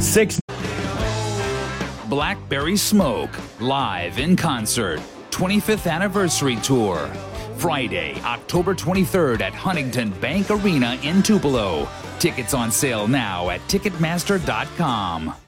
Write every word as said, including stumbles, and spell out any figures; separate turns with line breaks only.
six.
Blackberry Smoke, live in concert, twenty-fifth anniversary tour. Friday, October twenty-third at Huntington Bank Arena in Tupelo. Tickets on sale now at Ticketmaster dot com.